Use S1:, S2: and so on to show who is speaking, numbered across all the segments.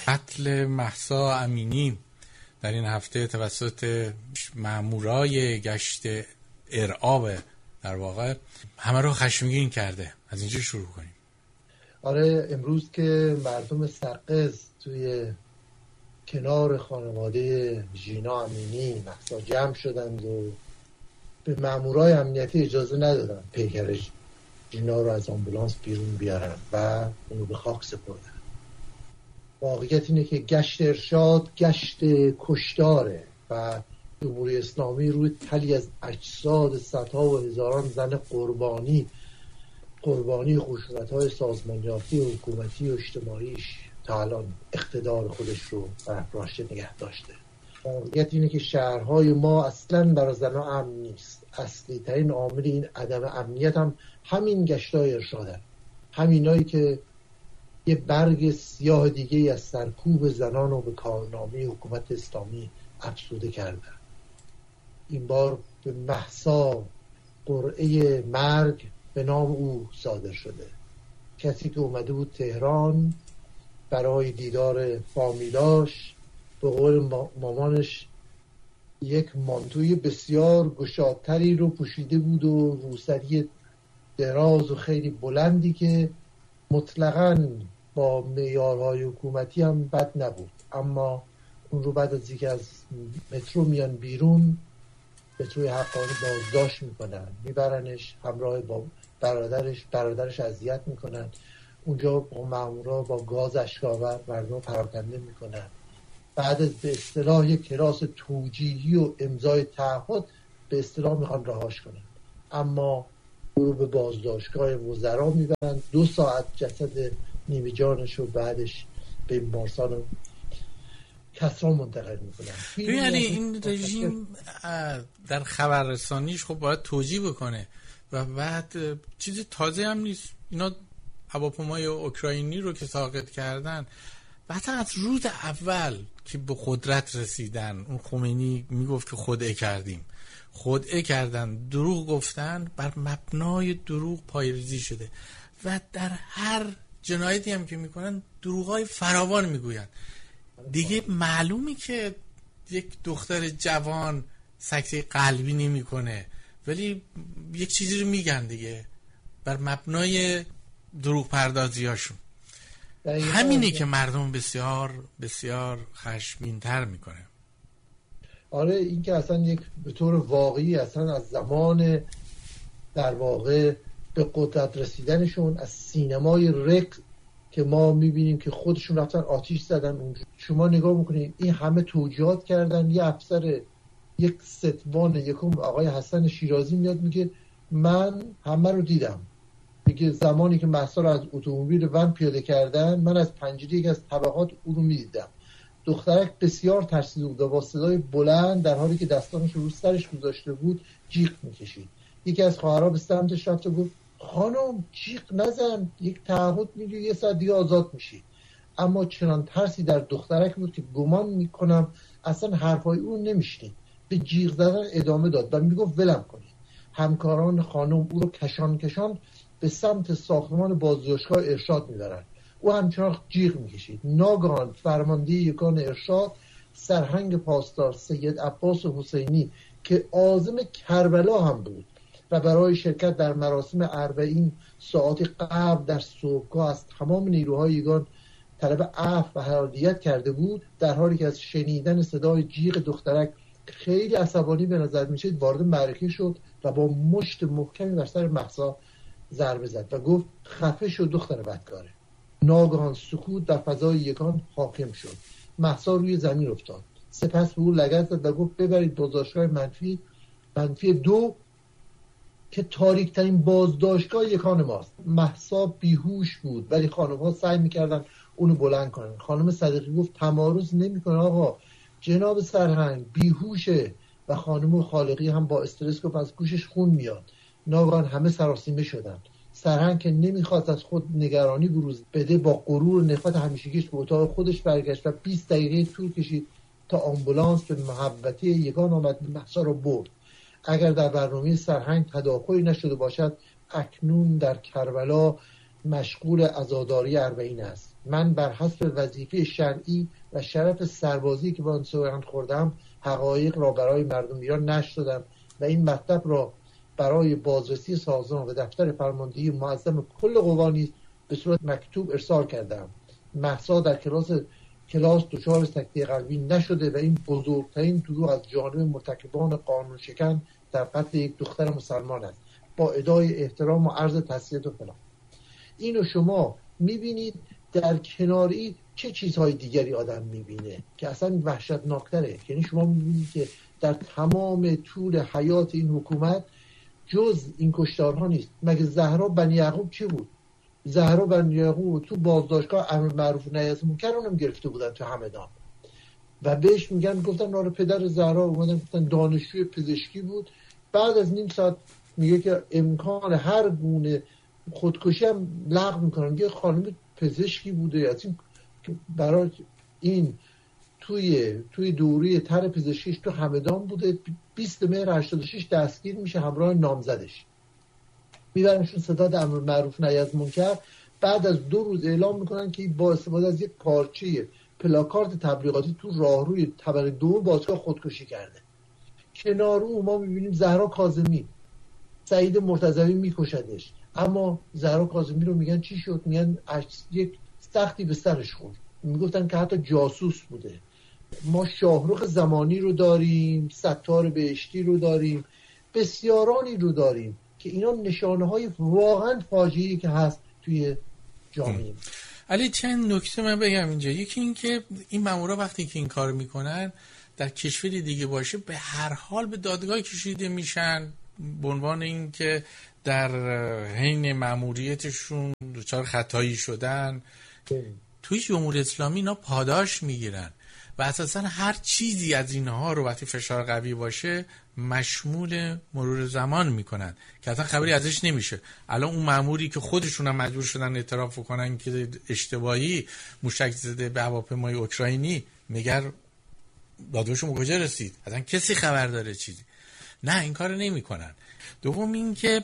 S1: قتل مهسا امینی در این هفته توسط مامورای گشت ارعاب در واقع همه رو خشمگین کرده. از اینجا شروع کنیم.
S2: آره، امروز که مردم سرقز توی کنار خانواده ژینا امینی مهسا جمع شدند و به مامورای امنیتی اجازه ندادن پیکر ژینا رو از آمبولانس بیرون بیارن و اونو به خاک سپردن. واقعیت اینه که گشت ارشاد گشت کشتاره و جمهوری اسلامی روی تلی از اجساد صدها و هزاران زن قربانی خشونت‌های سازمانیافتی و حکومتی و اجتماعیش تا الان اقتدار خودش رو برافراشته نگه داشته. واقعیت اینه که شهرهای ما اصلاً برای زنها امن نیست. اصلی ترین عامل این عدم امنیت هم همین گشتای ارشادن، همینایی که یه برگ سیاه دیگه از سرکوب زنان رو به کارنامه حکومت اسلامی افزوده کردن. این بار به مهسا قرعه مرگ به نام او صادر شده. کسی که اومده بود تهران برای دیدار فامیلاش، به قول مامانش یک مانتوی بسیار گشادتری رو پوشیده بود و روسری دراز و خیلی بلندی که مطلقاً با معیارهای حکومتی هم بد نبود، اما اون رو بعد از اینکه از مترو میان بیرون متروی حقانی بازداشت میکنن، میبرنش همراه با برادرش اذیت میکنن. اونجا با مامورا با گاز اشک‌آور مردم پراکنده میکنن. بعد از به اصطلاح یک کلاس توجیهی و امضای تعهد به اصطلاح میخوان رهاش کنن، اما او رو به بازداشتگاه وزرا میبرن. 2 ساعت جسد نیمه جانش رو بعدش به بیمارستان کسرا منتقل میکنن.
S1: یعنی این رژیم در خبررسانیش خب باید توجیه بکنه و بعد چیز تازه هم نیست. اینا هواپیمای اوکراینی رو که ساقط کردن بعد از روز اول که به قدرت رسیدن، اون خمینی میگفت که خودعه کردن، دروغ گفتن، بر مبنای دروغ پایه‌ریزی شده و در هر جنایتی هم که میکنن دروغای فراوان میگوین. دیگه معلومی که یک دختر جوان سکته قلبی نمیکنه، ولی یک چیزی رو میگن دیگه بر مبنای دروغ پردازیاشون. همینی که مردم بسیار بسیار خشمگین‌تر میکنه.
S2: آره، این که اصلا یک به طور واقعی اصلا از زمان در واقع به قدرت رسیدنشون از سینمای رق که ما میبینیم که خودشون رفتن آتیش زدن اونجا. شما نگاه میکنید این همه توجیهات کردن، یه افسر یک ستوان یکم آقای حسن شیرازی میاد میگه من همه رو دیدم. میگه زمانی که مهسا رو از اتومبیل ون پیاده کردن من از پنجره یک از طبقات او رو میدیدم. دخترک بسیار ترسیده بود و با صدای بلند در حالی که دستانش رو سرش گذاشته بود جیغ میکشید. یکی از خواهرها به سمتش رفت و گفت خانم جیغ نزن، یک تعهد میگی 1 ساعت دیگه آزاد میشی. اما چنان ترسی در دخترک بود که گمان میکنم اصلا حرفای اون نمیشنید. به جیغ زدن ادامه داد و میگفت ولم کنید. همکاران خانم او رو کشان به سمت ساختمان بازداشتگاه ارشاد میبرن. او همچنان جیغ میکشید. ناگهان فرمانده یگان ارشاد سرهنگ پاسدار سید عباس حسینی که عازم کربلا هم بود و برای شرکت در مراسم 40 ساعت قبل در صبحگاه از تمام نیروهای یگان طلب عفو و هدایت کرده بود، در حالی که از شنیدن صدای جیغ دخترک خیلی عصبانی به نظر میشد وارد معرکه شد و با مشت محکمی بر سر مهسا ضربه زد و گفت خفه شو دختر بدکاره. ناگهان سکوت در فضای یگان حاکم شد. مهسا روی زمین افتاد. سپس به او لگد زد و گفت ببرید بازداشتگاه منفی 2 که تاریک ترین بازداشتگاه یکان ماست. مهسا بیهوش بود ولی خانم‌ها سعی می‌کردن اونو بلند کنن. خانم صدیقی گفت تمارض نمی‌کنه آقا، جناب سرهنگ بیهوشه. و خانم خالقی هم با استرس گفت از گوشش خون میاد. ناگهان همه سراسیمه شدن. سرهنگ که نمیخواست از خود نگرانی بروز بده با غرور و نفرت همیشگیش به اتاق خودش برگشت و 20 دقیقه طول کشید تا آمبولانس به محوطه یگان آمد مهسا را برد. اگر در برنامه سرهنگ تداخلی نشده باشد اکنون در کربلا مشغول عزاداری 40 است. من بر حسب وظیفه شرعی و شرف سربازی که با آن سوگند خوردم حقایق را برای مردم ایران نشر دادم و این مطلب را برای بازرسی سازمان و دفتر فرماندهی معظم کل قوا نیز به صورت مکتوب ارسال کردم. مهسا در کلاس دچار سکته قلبی نشده و این بزرگترین دروغ از جانب مرتکبان قانون شکن در قتل یک دختر مسلمان است. با ادای احترام و عرض تسلیت و فلان. اینو شما میبینید در کناری چه چیزهای دیگری آدم میبینه که اصلا وحشتناکتره. یعنی شما میبینید که در تمام طول حیات این حکومت جز این کشتارها نیست. مگه زهرا بنی یعقوب چه بود؟ زهرا بنی یعقوب تو بازداشتگاه امر معروف نهی از منکر اونم گرفته بودن تو همدان و بهش گفتن آره پدر زهرا اومدن گفتن دانشجوی پزشکی بود. بعد از نیم ساعت میگه که امکان هر گونه خودکشی هم لغو میکنن. یه خانم پزشکی بوده از این برای این توی دوره تر پزشکیش تو همدان بوده. 20 مهر 86 دستگیر میشه همراه نامزدش، میبرنشون ستاد امر معروف نهی از منکر. بعد از 2 روز اعلام میکنن که با استفاده از یک پارچه پلاکارد تبلیغاتی تو راهروی طبقه 2 باشگاه خودکشی کرده. کنار او ما میبینیم زهرا کاظمی، سعید مرتضوی میکشدش، اما زهرا کاظمی رو میگن چی شد؟ میگن یک سختی به سرش خورد. میگفتن که حتی جاسوس بوده. ما شاهرخ زمانی رو داریم، ستار بهشتی رو داریم، بسیارانی رو داریم که اینا نشانه های واقعا فاجعه‌ای که هست توی جامعه.
S1: علی چند نکته من بگم اینجا. یکی این که این مامورا وقتی که این کار میکنن در کشوری دیگه باشه به هر حال به دادگاه کشیده میشن به عنوان این که در حین ماموریتشون دچار خطایی شدن. توی جمهوری اسلامی اینا پاداش میگیرن و اساسا هر چیزی از اینها رو وقتی فشار قوی باشه مشمول مرور زمان میکنن که اصلا خبری ازش نمیشه. الان اون ماموری که خودشون هم مجبور شدن اعتراف کنن که اشتباهی موشک زده به هواپیمای اوکراینی، میگه دادگاهشون کجا رسید؟ اصلا کسی خبر داره چیزی؟ نه، این کارو نمیکنن. دوم این که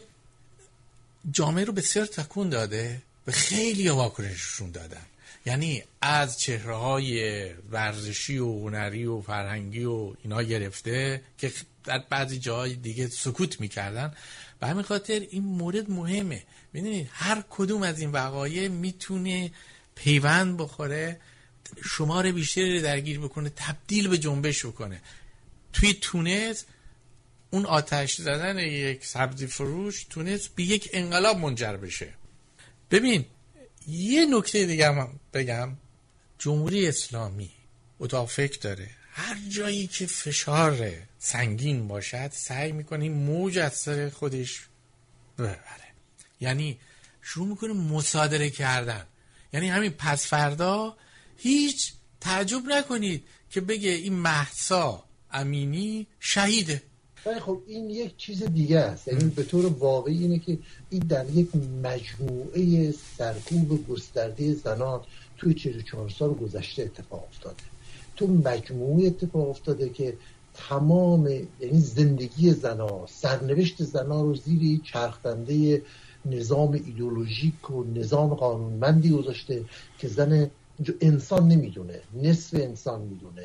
S1: جامعه رو بسیار تکون داده، به خیلی واکنششون دادن. یعنی از چهره‌های ورزشی و هنری و فرهنگی و اینا گرفته که در بعضی جاهای دیگه سکوت میکردن. به همین خاطر این مورد مهمه. ببینید هر کدوم از این وقایع میتونه پیوند بخوره، شمار بیشتری رو درگیر بکنه، تبدیل به جنبش بکنه. توی تونس اون آتش زدن یک سبزی فروش تونس به یک انقلاب منجر بشه. ببین یه نکته دیگه هم بگم، جمهوری اسلامی اتاق فکر داره. هر جایی که فشار سنگین باشد سعی میکنه این موج از سر خودش ببره. یعنی شروع میکنه مصادره کردن. یعنی همین پس فردا هیچ تعجب نکنید که بگه این مهسا امینی شهیده.
S2: خب این یک چیز دیگه است. یعنی به طور واقعی اینه که این در یک مجموعه سرکوب گسترده زنان توی 44 سال گذشته اتفاق افتاده. تو مجموعه اتفاق افتاده که تمام یعنی زندگی زنان، سرنوشت زنان رو زیر چرخنده نظام ایدئولوژیک و نظام قانونمندی گذاشته که زن انسان نمیدونه، نصف انسان میدونه،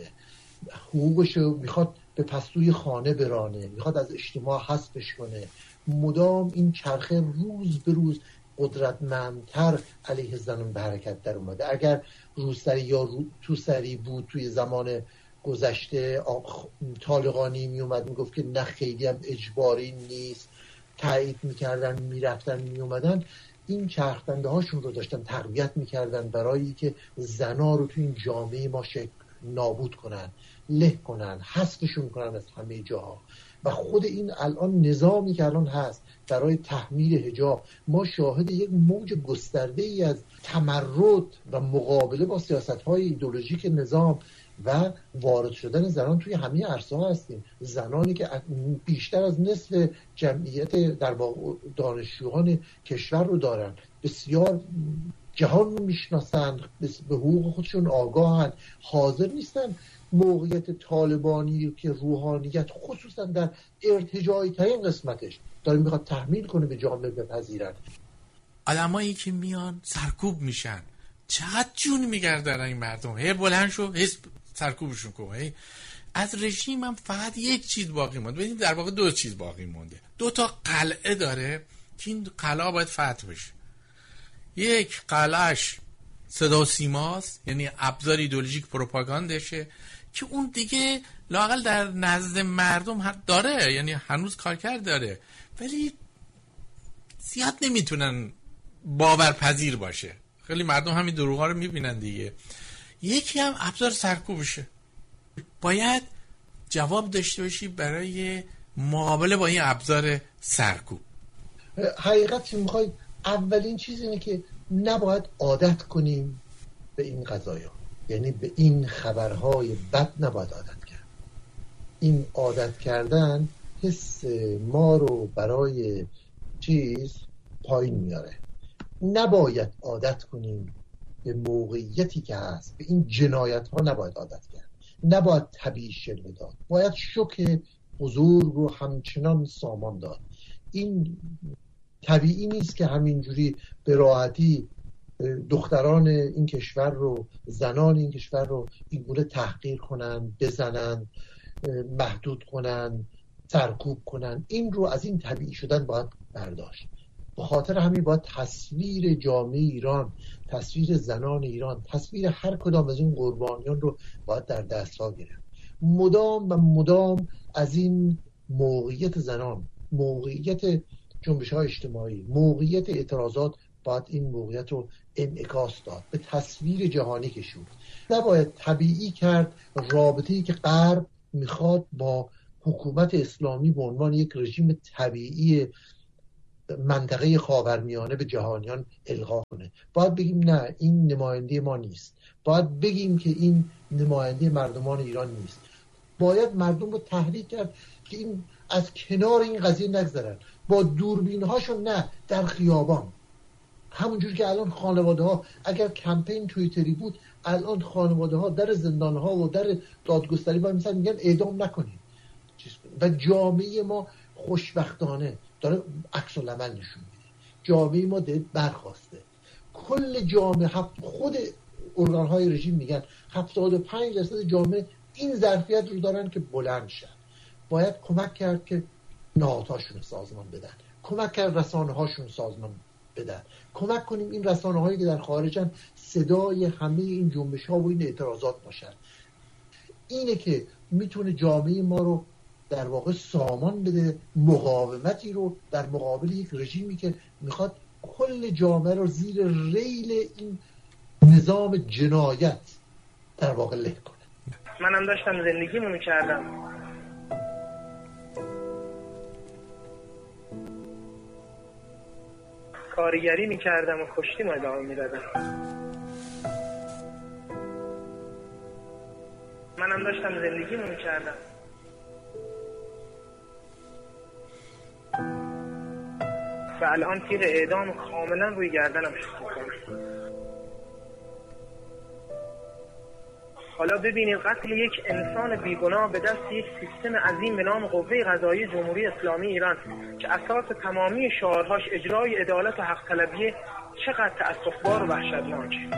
S2: حقوقشو میخواد به پستوی خانه برانه، میخواد از اجتماع حذفش کنه. مدام این چرخه روز به روز قدرتمندتر علیه زنان به حرکت در اومده. اگر روسری یا توسری بود توی زمان گذشته، طالقانی میومد میگفت که نه خیلی هم اجباری نیست، تایید میکردن میرفتن میومدن، این چرخنده هاشون رو داشتن تقویت میکردن برای که زنا رو توی این جامعه ما نابود کنن، له کنن، حذفشون کنن از همه جاها. و خود این الان نظامی که الان هست برای تحمیل حجاب، ما شاهد یک موج گسترده ای از تمرد و مقابله با سیاست‌های ایدئولوژیک نظام و وارد شدن زنان توی همه عرصه‌ها هستیم. زنانی که بیشتر از نصف جمعیت در دانشجویان کشور رو دارن، بسیار جهان رو میشناسن، به حقوق خودشون آگاهن، حاضر نیستن موقعیت طالبانی که روحانیت خصوصا در ارتجاعی ترین قسمتش داره میخواد تحمیل کنه به جامعه بپذیرن.
S1: آدمایی که میان سرکوب میشن، چقدر جون میگردن این مردم، هی بلند شو هی سرکوبشون کن. از رژیم هم فقط یک چیز باقی مونده، ببینید در واقع دو چیز باقی مونده. 2 تا قلعه داره که این قلعه باید فتح بشه. یک قلعهش صدا و سیماست، یعنی ابزار ایدئولوژیک پروپاگاندشه که اون دیگه لااقل در نزد مردم داره، یعنی هنوز کارکرد داره، ولی زیاد نمیتونن باورپذیر باشه. خیلی مردم همین دروغا رو میبینن دیگه. یکی هم ابزار سرکوبشه، باید جواب داشته باشی برای مقابله با این ابزار سرکوب.
S2: حقیقت میخواید اولین چیز اینه که نباید عادت کنیم به این قضایا، یعنی به این خبرهای بد نباید عادت کرد. این عادت کردن حس ما رو برای پایین میاره. نباید عادت کنیم به موقعیتی که هست، به این جنایت ها نباید عادت کرد، نباید طبیعی شلوه داد، باید شوک بزرگ رو همچنان سامان داد. این طبیعی نیست که همینجوری به راحتی دختران این کشور رو، زنان این کشور رو اینگونه تحقیر کنن، بزنن، محدود کنن، سرکوب کنن. این رو از این طبیعی شدن باید برداشت. به خاطر همین باید تصویر جامعه ایران، تصویر زنان ایران، تصویر هر کدام از این قربانیان رو باید در دست‌ها گرفت. مدام و مدام از این موقعیت زنان، موقعیت جنبش‌های اجتماعی، موقعیت اعتراضات، باید این موقعیت رو انعکاس داد، به تصویر جهانی کشید. نباید طبیعی کرد رابطه‌ای که غرب میخواد با حکومت اسلامی به عنوان یک رژیم طبیعی منطقه خاورمیانه به جهانیان القا کنه. باید بگیم نه، این نماینده ما نیست. باید بگیم که این نماینده مردمان ایران نیست. باید مردم رو تحریک کرد که این از کنار این قضیه نگذرن، با دوربین هاشون، نه در خیابان. همونجور که الان خانواده ها، اگر کمپین توییتری بود، الان خانواده ها در زندان ها و در دادگستری باید مثلا میگن اعدام نکنید. و جامعه ما خوشبختانه داره عکس العمل نشون میده. جامعه ما برخواسته. کل جامعه، خود ارگان های رژیم میگن 75% جامعه این ظرفیت رو دارن که بلند شن. باید کمک کرد که نهادهاشون سازمان بدن، کمک کرد رسانه هاشون سازمان بدن، کمک کنیم این رسانه هایی که در خارجن صدای همه این جنبش ها و این اعتراضات باشن. اینه که میتونه جامعه ما رو در واقع سامان بده، مقاومتی رو در مقابل یک رژیمی که میخواد کل جامعه رو زیر ریل این نظام جنایت در واقع له کنه.
S3: منم داشتم زندگیمو میکردم، کارگری میکردم و کشتیم ادامه میدادم. منم داشتم زندگیمو میکردم. و الان تیغ اعدام کاملا روی گردنم شد. حالا ببینید قتل یک انسان بیگناه به دست یک سیستم عظیم به نام قوه قضاییه جمهوری اسلامی ایران که اساس تمامی شعارهاش اجرای عدالت و حق طلبیه، چقدر تأسف‌بار و وحشتناکه.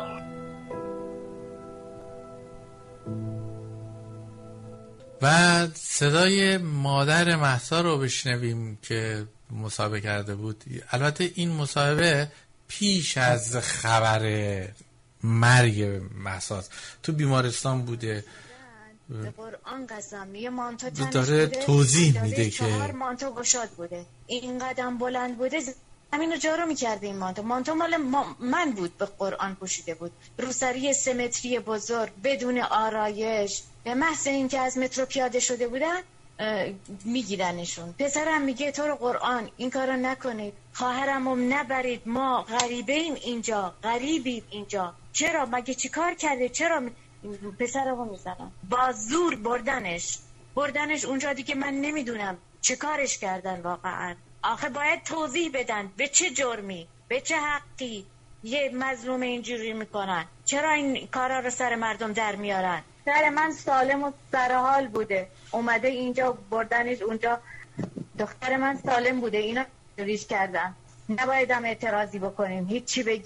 S1: و صدای مادر مهسا رو بشنویم که مصاحبه کرده بود. البته این مصاحبه پیش از خبر مرگ مهساست، تو بیمارستان بوده.
S4: به قرآن قسم یه مانتو تنش
S1: داره
S4: بوده،
S1: توضیح میده که
S4: 4 مانتو گشاد بوده، این قدم بلند بوده، همینو جارو میکرده. این مانتو مال من بود، به قرآن پوشیده بود، روسری 3 متری بزرگ بدون آرایش. به محض این که از مترو پیاده شده بودن میگیرنشون. پسرم میگه تو رو قرآن این کارو نکنید، خواهرمو نبرید، ما غریبیم اینجا، غریبید اینجا. چرا؟ مگه چی کار کرده؟ چرا پسرمو میزنن؟ با زور بردنش اونجا دیگه. من نمیدونم چه کارش کردن واقعا. آخه باید توضیح بدن به چه جرمی، به چه حقی یه مظلوم اینجوری میکنن. چرا این کارا رو سر مردم در میارن؟ سر من سالم و سر حال بوده، اومده اینجا بردنش اونجا. دختر من سالم بوده، اینا ریش کردن. نبایدم اعتراضی بکنیم، هیچی بگیم.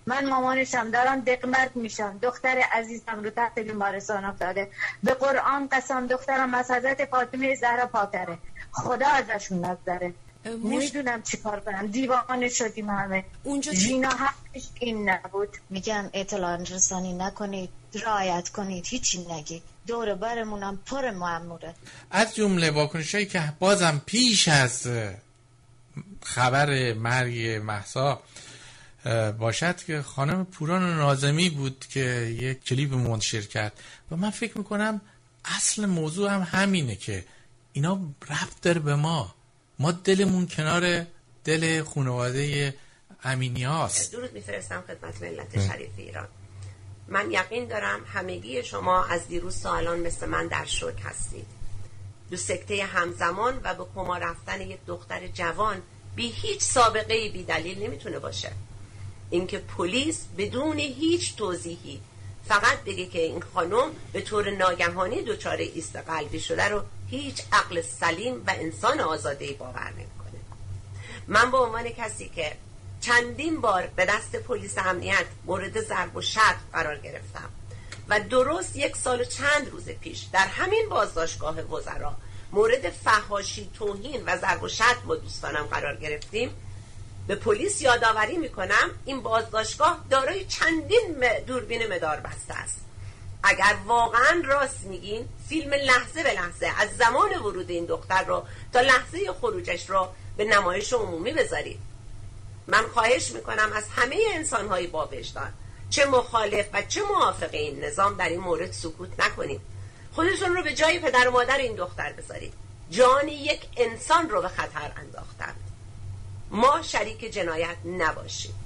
S4: من مامانشم، دارم دقمرد میشم. دختر عزیزم رو تحت بیمارستان افتاده. به قرآن قسم دخترم از حضرت فاطمه زهرا پاک‌تره. خدا ازشون نگذره. نمیدونم چی کار کنم، دیوانه شدیم همه. ژینا حقش این نبود. میگم اطلاع رسانی نکنید، رعایت کنید، هیچی نگید. دور برمونم پر مأموره.
S1: از جمله واکنشایی که بازم پیش از خبر مرگ مهسا باشد که خانم پوران ناظمی بود که یک کلیپ منتشر کرد و من فکر میکنم اصل موضوع هم همینه که اینا ربط داره به ما دلمون کنار دل خانواده امینی هاست.
S5: درود میفرستم خدمت ملت شریف ایران. من یقین دارم همگی شما از دیروز تا الان مثل من در شوک هستید. دو سکته همزمان و به کما رفتن یک دختر جوان بی هیچ سابقه بی دلیل نمیتونه باشه. اینکه پلیس بدون هیچ توضیحی فقط بگه که این خانم به طور ناگهانی دچار ایست قلبی شده رو هیچ عقل سلیم و انسان آزاده‌ای باور نمیکنه. من به عنوان کسی که چندین بار به دست پلیس امنیت مورد ضرب و شتم قرار گرفتم و درست 1 سال و چند روز پیش در همین بازداشتگاه وزرا مورد فحاشی، توهین و ضرب و شتم با دوستانم قرار گرفتیم، به پلیس یادآوری میکنم این بازداشتگاه دارای چندین دوربین مدار بسته است. اگر واقعا راست میگین فیلم لحظه به لحظه از زمان ورود این دختر رو تا لحظه خروجش رو به نمایش عمومی بذارید. من خواهش میکنم از همه انسانهای با وجدان، چه مخالف و چه موافق این نظام، در این مورد سکوت نکنید. خودتون رو به جای پدر و مادر این دختر بذارید. جان یک انسان رو به خطر انداختند. ما شریک جنایت نباشیم.